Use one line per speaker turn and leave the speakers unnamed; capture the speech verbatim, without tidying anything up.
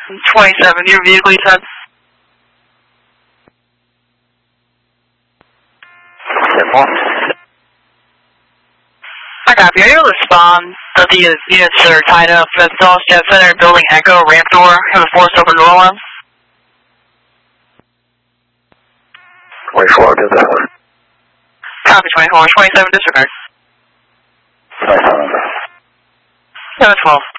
twenty-seven, your vehicle, you said? I copy. Are you able to respond that the units that are tied up at South Jet Center, Building Echo, ramp door, have a forced open door alarm?
twenty-four, did that one.
Copy, twenty-four, twenty-seven, disregard.
twenty-seven.
seven twelve.